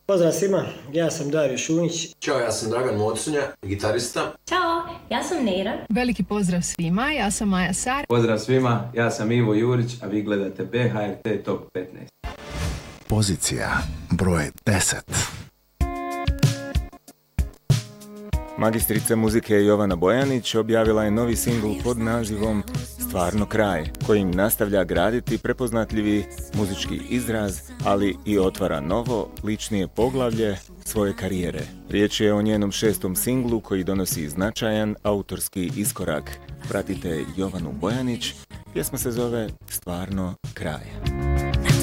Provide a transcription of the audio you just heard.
Pozdrav svima, ja sam Dario Šunić. Ćao, ja sam Dragan Mocinja, gitarista. Ćao, ja sam Neira. Veliki pozdrav svima, ja sam Maja Sar. Pozdrav svima, ja sam Ivo Jurić, a vi gledate BHRT Top 15. Pozicija broj 10. Magistrica muzike Jovana Bojanić objavila je novi singl pod nazivom Stvarno kraj, kojim nastavlja graditi prepoznatljivi muzički izraz, ali i otvara novo, ličnije poglavlje svoje karijere. Riječ je o njenom 6. singlu koji donosi značajan autorski iskorak. Pratite Jovanu Bojanić, pjesma se zove Stvarno kraj.